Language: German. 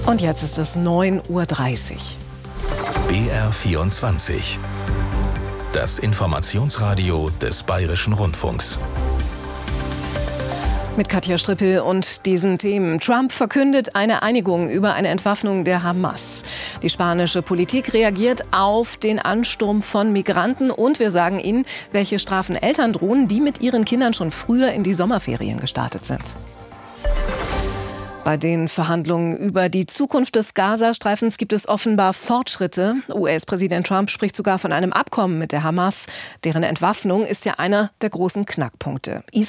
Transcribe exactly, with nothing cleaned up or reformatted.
Und jetzt ist es neun Uhr dreißig. B R vierundzwanzig. Das Informationsradio des Bayerischen Rundfunks. Mit Katja Strippel und diesen Themen. Trump verkündet eine Einigung über eine Entwaffnung der Hamas. Die spanische Politik reagiert auf den Ansturm von Migranten. Und wir sagen Ihnen, welche Strafen Eltern drohen, die mit ihren Kindern schon früher in die Sommerferien gestartet sind. Bei den Verhandlungen über die Zukunft des Gazastreifens gibt es offenbar Fortschritte. U S-Präsident Trump spricht sogar von einem Abkommen mit der Hamas. Deren Entwaffnung ist ja einer der großen Knackpunkte. Israel